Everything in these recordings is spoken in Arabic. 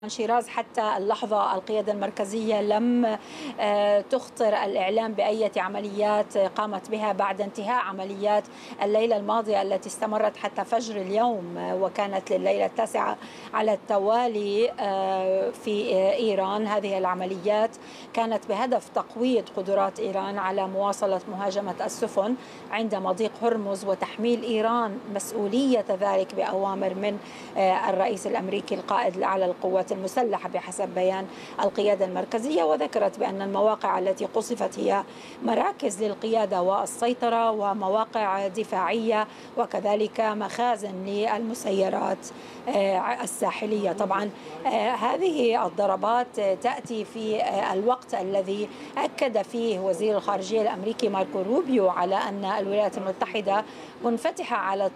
شيراز حتى اللحظة القيادة المركزية لم تخطر الإعلام بأي عمليات قامت بها بعد انتهاء عمليات الليلة الماضية التي استمرت حتى فجر اليوم، وكانت لليلة التاسعة على التوالي في إيران. هذه العمليات كانت بهدف تقويض قدرات إيران على مواصلة مهاجمة السفن عند مضيق هرمز، وتحميل إيران مسؤولية ذلك بأوامر من الرئيس الأمريكي القائد على القوات المسلحة بحسب بيان القيادة المركزية. وذكرت بأن المواقع التي قصفت هي مراكز للقيادة والسيطرة ومواقع دفاعية وكذلك مخازن للمسيرات الساحلية. طبعا هذه الضربات تأتي في الوقت الذي أكد فيه وزير الخارجية الأمريكي ماركو روبيو على أن الولايات المتحدة منفتحة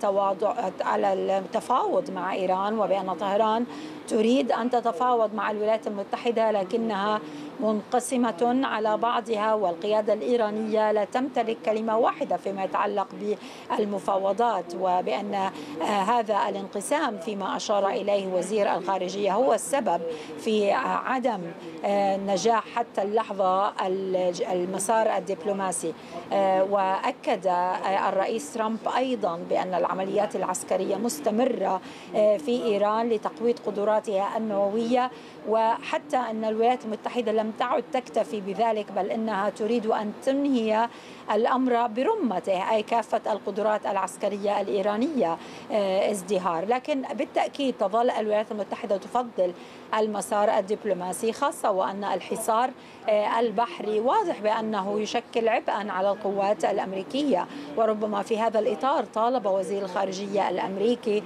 على التفاوض مع إيران، وبأن طهران تريد أن تتفاوض مع الولايات المتحدة لكنها منقسمة على بعضها، والقيادة الإيرانية لا تمتلك كلمة واحدة فيما يتعلق بالمفاوضات، وبأن هذا الانقسام فيما أشار إليه وزير الخارجية هو السبب في عدم نجاح حتى اللحظة المسار الدبلوماسي. وأكد الرئيس ترامب أيضا بأن العمليات العسكرية مستمرة في إيران لتقويض قدراتها النووية، وحتى أن الولايات المتحدة لم تعد تكتفي بذلك بل إنها تريد أن تنهي الأمر برمته، أي كافة القدرات العسكرية الإيرانية ازدهار. لكن بالتأكيد تظل الولايات المتحدة تفضل المسار الدبلوماسي، خاصة وأن الحصار البحري واضح بأنه يشكل عبئا على القوات الأمريكية. وربما في هذا الإطار طالب وزير الخارجية الأمريكي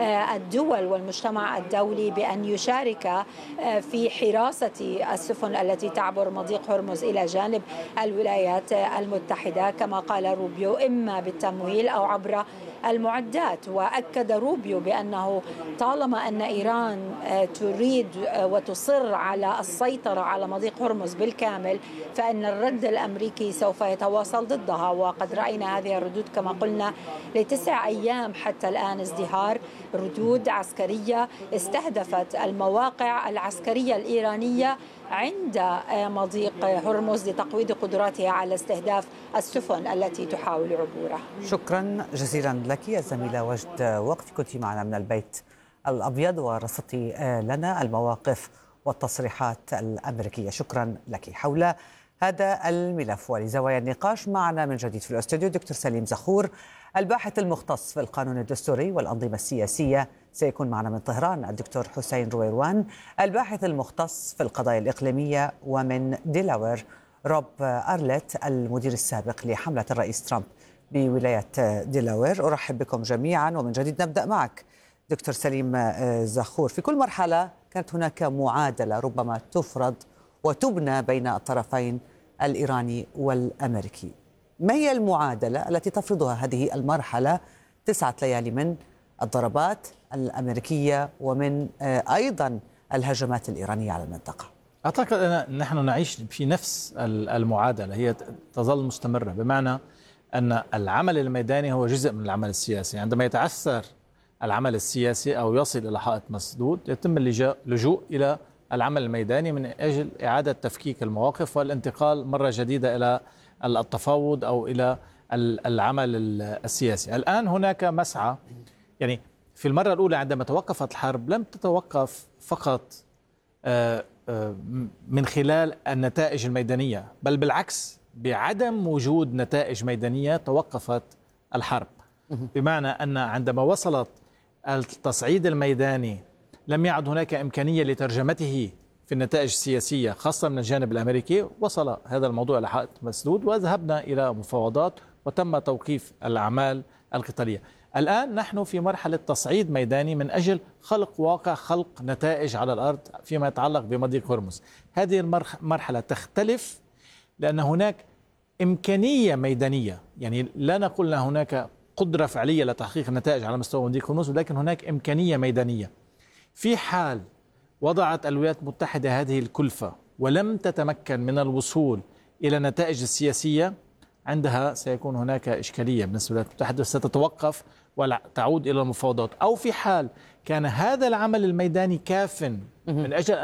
الدول والمجتمع الدولي بأن يشارك في حراسة السفن التي تعبر مضيق هرمز إلى جانب الولايات المتحدة، كما قال روبيو، إما بالتمويل أو عبر المعدات. وأكد روبيو بأنه طالما أن إيران تريد وتصر على السيطرة على مضيق هرمز بالكامل فإن الرد الأمريكي سوف يتواصل ضدها. وقد رأينا هذه الردود كما قلنا ل9 أيام حتى الآن، ازدهار ردود عسكرية استهدفت المواقع العسكرية الإيرانية عند مضيق هرمز لتقويض قدراتها على استهداف السفن التي تحاول عبوره. شكرا جزيلا لك الزميلة وجد وقت، كنت معنا من البيت الأبيض ورصدتي لنا المواقف والتصريحات الأمريكية. شكرا لك. حول هذا الملف ولزوايا النقاش معنا من جديد في الاستوديو دكتور سليم زخور، الباحث المختص في القانون الدستوري والأنظمة السياسية. سيكون معنا من طهران الدكتور حسين رويروان، الباحث المختص في القضايا الإقليمية. ومن ديلاوير روب أرلت، المدير السابق لحملة الرئيس ترامب بولاية ديلاوير. أرحب بكم جميعا، ومن جديد نبدأ معك دكتور سليم زخور. في كل مرحلة كانت هناك معادلة ربما تفرض وتبنى بين الطرفين الإيراني والأمريكي. ما هي المعادلة التي تفرضها هذه المرحلة 9 ليالي من الضربات الأمريكية ومن أيضا الهجمات الإيرانية على المنطقة؟ أعتقد أن نحن نعيش في نفس المعادلة، هي تظل مستمرة، بمعنى أن العمل الميداني هو جزء من العمل السياسي. عندما يتعثر العمل السياسي أو يصل إلى حائط مسدود يتم اللجوء إلى العمل الميداني من أجل إعادة تفكيك المواقف والانتقال مرة جديدة إلى التفاوض أو إلى العمل السياسي. الآن هناك مسعى، يعني في المرة الأولى عندما توقفت الحرب لم تتوقف فقط من خلال النتائج الميدانية، بل بالعكس، بعدم وجود نتائج ميدانية توقفت الحرب. بمعنى أن عندما وصلت التصعيد الميداني لم يعد هناك إمكانية لترجمته في النتائج السياسية خاصة من الجانب الأمريكي. وصل هذا الموضوع إلى حائط مسدود وذهبنا إلى مفاوضات وتم توقيف الأعمال القتالية. الآن نحن في مرحلة تصعيد ميداني من أجل خلق واقع، خلق نتائج على الأرض فيما يتعلق بمضيق هرمز. هذه المرحلة تختلف لأن هناك إمكانية ميدانية، يعني لا نقول أن هناك قدرة فعلية لتحقيق النتائج على مستوى مضيق هرمز، ولكن هناك إمكانية ميدانية. في حال وضعت الولايات المتحدة هذه الكلفة ولم تتمكن من الوصول إلى النتائج السياسية، عندها سيكون هناك إشكالية بالنسبة للولايات المتحدة، ستتوقف وتعود إلى المفاوضات. أو في حال كان هذا العمل الميداني كاف من أجل